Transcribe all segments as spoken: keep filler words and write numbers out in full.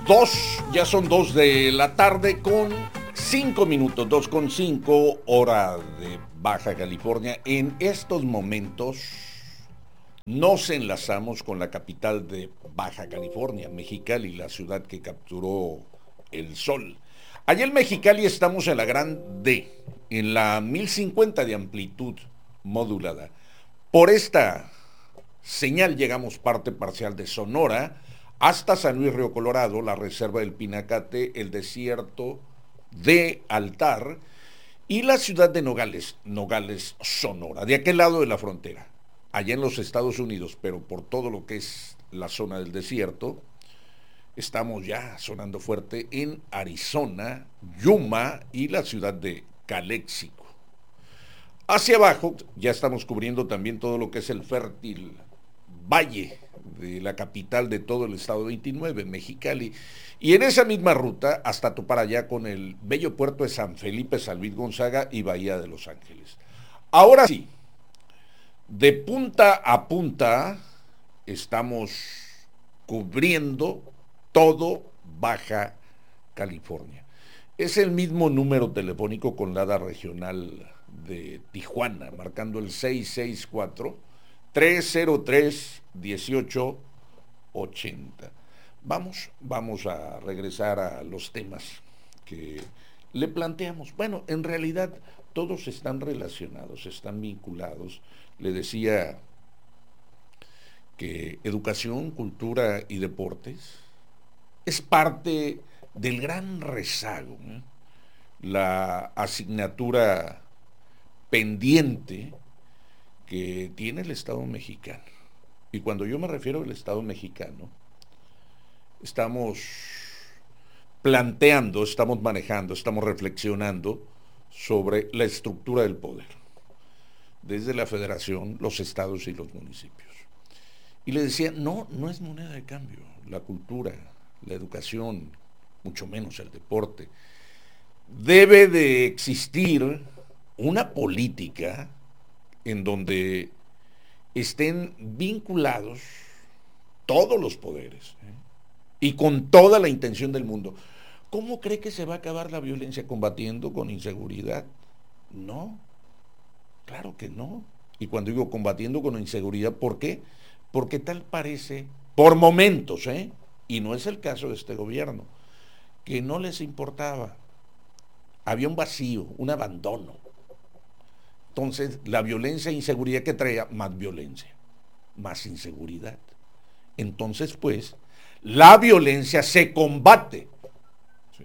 Dos, ya son dos de la tarde con cinco minutos, dos con cinco, hora de Baja California. En estos momentos nos enlazamos con la capital de Baja California, Mexicali, la ciudad que capturó el sol. Allá en Mexicali estamos en la gran D, en la mil cincuenta de amplitud modulada. Por esta señal llegamos parte parcial de Sonora hasta San Luis Río Colorado, la reserva del Pinacate, el desierto de Altar y la ciudad de Nogales, Nogales, Sonora, de aquel lado de la frontera, allá en los Estados Unidos, pero por todo lo que es la zona del desierto. Estamos ya sonando fuerte en Arizona, Yuma y la ciudad de Calexico. Hacia abajo ya estamos cubriendo también todo lo que es el fértil valle de la capital de todo el estado veintinueve, Mexicali. Y en esa misma ruta hasta topar allá con el bello puerto de San Felipe, San Luis Gonzaga y Bahía de Los Ángeles. Ahora sí, de punta a punta estamos cubriendo todo Baja California. Es el mismo número telefónico con la ADA regional de Tijuana, marcando el seis seis cuatro, tres cero tres, uno ocho ocho cero. Vamos, vamos a regresar a los temas que le planteamos. Bueno, en realidad todos están relacionados, están vinculados. Le decía que educación, cultura y deportes es parte del gran rezago, ¿eh? La asignatura pendiente que tiene el Estado mexicano. Y cuando yo me refiero al Estado mexicano, estamos planteando, estamos manejando, estamos reflexionando sobre la estructura del poder, desde la federación, los estados y los municipios. Y le decía, no, no es moneda de cambio, la cultura, la educación, mucho menos el deporte. Debe de existir una política en donde estén vinculados todos los poderes, ¿eh? Y con toda la intención del mundo. ¿Cómo cree que se va a acabar la violencia? ¿Combatiendo con inseguridad? No, claro que no. Y cuando digo combatiendo con inseguridad, ¿por qué? Porque tal parece, por momentos, ¿eh? Y no es el caso de este gobierno, que no les importaba. Había un vacío, un abandono. Entonces, la violencia e inseguridad que traía, más violencia, más inseguridad. Entonces, pues, la violencia se combate. Sí,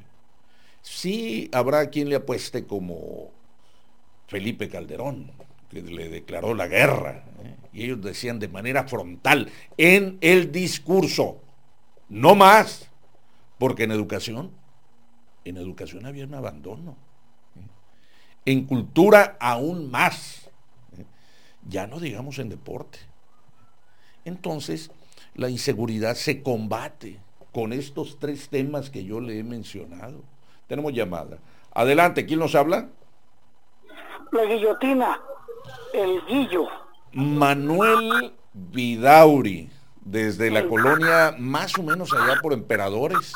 sí habrá quien le apueste como Felipe Calderón, que le declaró la guerra, ¿eh? Y ellos decían de manera frontal, en el discurso, no más, porque en educación, en educación había un abandono, ¿eh? En cultura aún más, ¿eh? Ya no digamos en deporte. Entonces, la inseguridad se combate con estos tres temas que yo le he mencionado. Tenemos llamada. Adelante, ¿quién nos habla? La guillotina, el guillo. Manuel Vidauri, desde la colonia más o menos allá por Emperadores.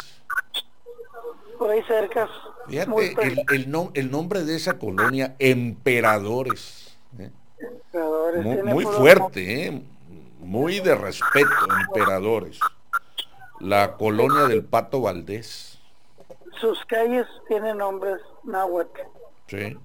Por ahí cerca. Fíjate, el, el, no, el nombre de esa colonia, Emperadores. ¿eh? Emperadores Muy, tiene muy puro- fuerte, ¿eh? Muy de respeto, Emperadores. La colonia del Pato Valdés. Sus calles tienen nombres náhuatl. Sí.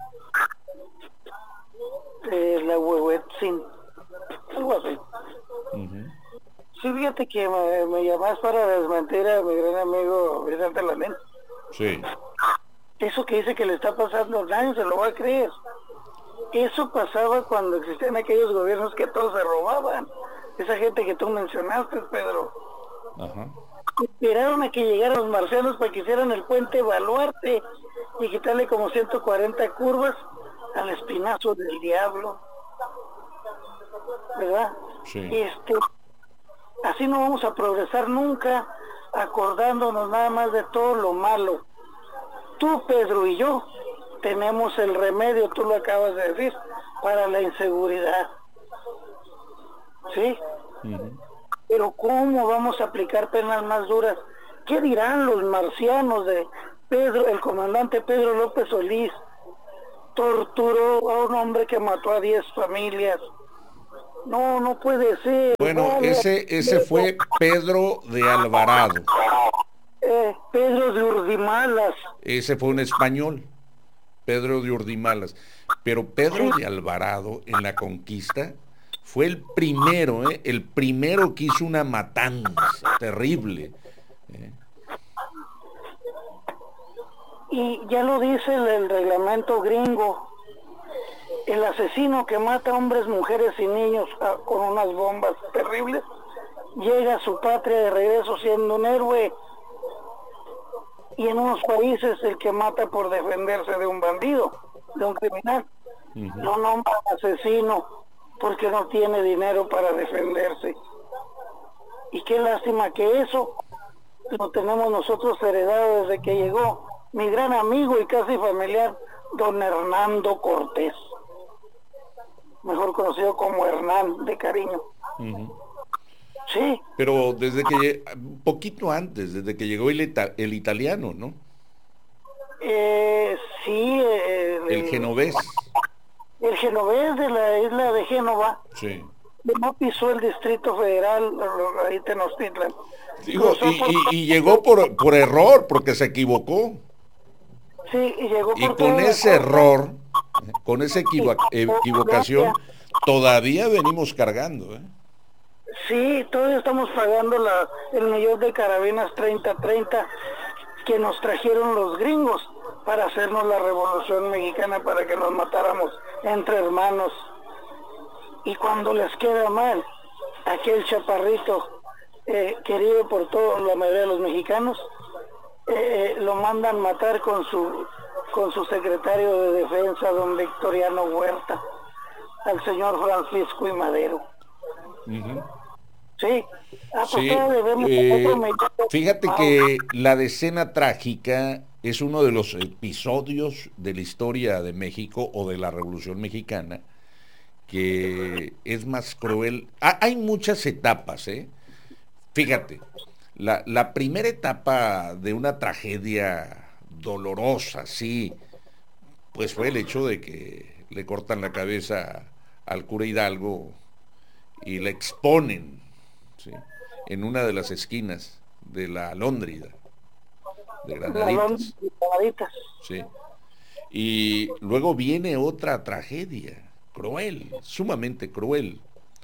Eh, la Huehuetzin, algo así. Uh-huh. Sí, fíjate que me, me llamás para desmentir a mi gran amigo Vicente Lamén. Sí. Eso que dice que le está pasando, nadie se lo va a creer. Eso pasaba cuando existían aquellos gobiernos que todos se robaban. Esa gente que tú mencionaste, Pedro. Ajá. Esperaron a que llegaran los marcianos para que hicieran el puente Baluarte y quitarle como ciento cuarenta curvas al espinazo del diablo, ¿verdad? Sí. Este, así no vamos a progresar nunca, acordándonos nada más de todo lo malo. Tú, Pedro, y yo tenemos el remedio, tú lo acabas de decir, para la inseguridad, ¿sí? Uh-huh. Pero ¿cómo vamos a aplicar penas más duras ¿Qué dirán los marcianos de Pedro, el comandante Pedro López Solís? Torturó a un hombre que mató a diez familias. No, no puede ser. Bueno, Vale. ese, ese fue Pedro de Alvarado. Eh, Pedro de Urdimalas. Ese fue un español, Pedro de Urdimalas. Pero Pedro de Alvarado en la conquista fue el primero, ¿eh? el primero que hizo una matanza terrible. ¿eh? Y ya lo dice el, el reglamento gringo. El asesino que mata hombres, mujeres y niños a, con unas bombas terribles, llega a su patria de regreso siendo un héroe. Y en unos países el que mata por defenderse de un bandido, de un criminal, uh-huh. lo nombran asesino porque no tiene dinero para defenderse. Y qué lástima que eso lo tenemos nosotros heredado desde que llegó mi gran amigo y casi familiar, don Hernando Cortés, mejor conocido como Hernán de cariño. Uh-huh. Sí. Pero desde que, un poquito antes, desde que llegó el, ita, el italiano, ¿no? Eh, sí. Eh, el, el genovés. El genovés de la isla de Génova. Sí. No pisó el Distrito Federal, ahí Tenochtitlan. Digo, y, y, y llegó por, por error, porque se equivocó. Sí, y llegó por Y con ese error, con esa equivo equivocación, todavía venimos cargando, ¿eh? Sí, todavía estamos pagando la, el millón de carabinas treinta treinta que nos trajeron los gringos para hacernos la Revolución Mexicana, para que nos matáramos entre hermanos. Y cuando les queda mal, aquel chaparrito eh, querido por toda la mayoría de los mexicanos, eh, lo mandan matar con su con su secretario de defensa, don Victoriano Huerta, al señor Francisco I. Madero. Uh-huh. Sí, ah, pues sí eh, fíjate que la decena trágica es uno de los episodios de la historia de México o de la Revolución Mexicana que es más cruel. Ah, hay muchas etapas, ¿eh? Fíjate, la, la primera etapa de una tragedia dolorosa, sí, pues fue el hecho de que le cortan la cabeza al cura Hidalgo y le exponen, ¿sí?, en una de las esquinas de la Alhóndiga de Granaditas. Sí. Y luego viene otra tragedia cruel, sumamente cruel,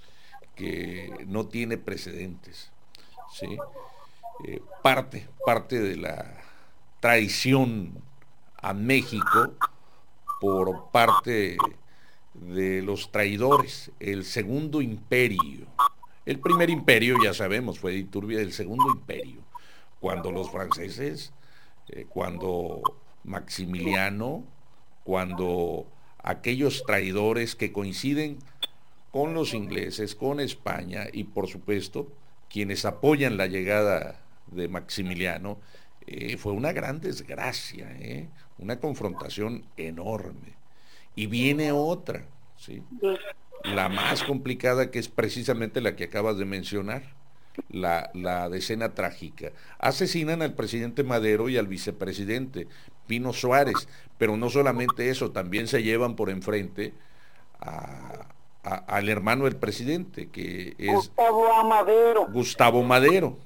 que no tiene precedentes, ¿sí? Eh, parte, parte de la traición a México por parte de los traidores, el Segundo Imperio. El primer imperio, ya sabemos, fue de Iturbide. El Segundo Imperio, cuando los franceses, eh, cuando Maximiliano, cuando aquellos traidores que coinciden con los ingleses, con España y por supuesto quienes apoyan la llegada de Maximiliano, eh, fue una gran desgracia, ¿eh? Una confrontación enorme. Y viene otra, ¿sí?, la más complicada, que es precisamente la que acabas de mencionar, la, la decena trágica. Asesinan al presidente Madero y al vicepresidente Pino Suárez, pero no solamente eso, también se llevan por enfrente a, a, al hermano del presidente, que es Gustavo Madero. Gustavo Madero.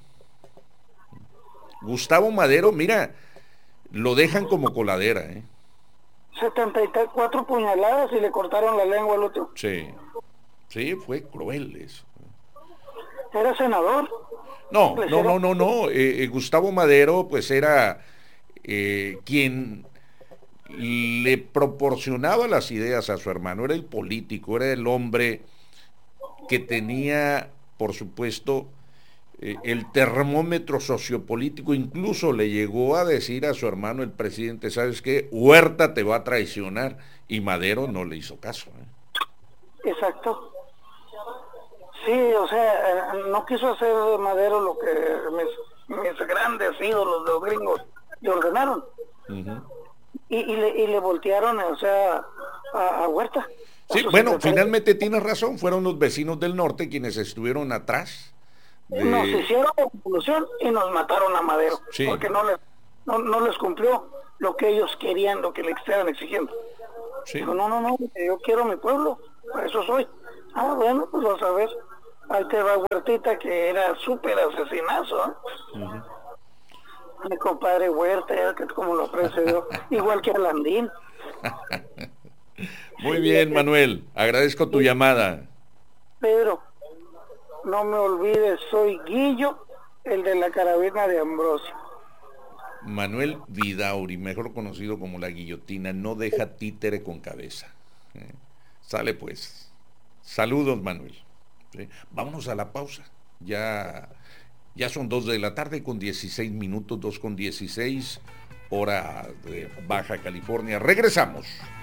Gustavo Madero, mira, lo dejan como coladera, ¿eh? setenta y cuatro puñaladas y le cortaron la lengua al otro. Sí, sí, fue cruel eso. ¿Era senador? No, no, no, no, no. Eh, eh, Gustavo Madero, pues era eh, quien le proporcionaba las ideas a su hermano, era el político, era el hombre que tenía, por supuesto, eh, el termómetro sociopolítico. Incluso le llegó a decir a su hermano, el presidente, ¿sabes qué? Huerta te va a traicionar, y Madero no le hizo caso, ¿eh? Exacto. Sí, o sea, no quiso hacer Madero lo que mis, mis grandes ídolos de los gringos le ordenaron. Uh-huh. y, y, le, y le voltearon, o sea, a, a Huerta. Sí, bueno, finalmente tienes razón, fueron los vecinos del norte quienes estuvieron atrás de... Nos hicieron la revolución y nos mataron a Madero, sí. porque no les, no, no les cumplió lo que ellos querían, lo que le estaban exigiendo. Sí. Dijo, no, no, no, yo quiero mi pueblo, por eso soy. Ah, bueno, pues vas a ver. Ahí te va Huertita, que era súper asesinazo, ¿eh? Uh-huh. Mi compadre Huerta, que como lo precedió, igual que Alandín. Muy bien, Manuel, agradezco tu llamada. Pedro, no me olvides, soy Guillo, el de la carabina de Ambrosio. Manuel Vidauri, mejor conocido como la guillotina, no deja títere con cabeza. ¿Eh? Sale pues. Saludos, Manuel. ¿Sí? Vámonos a la pausa. Ya, ya son dos de la tarde con dieciséis minutos, dos con dieciséis, hora de Baja California. Regresamos.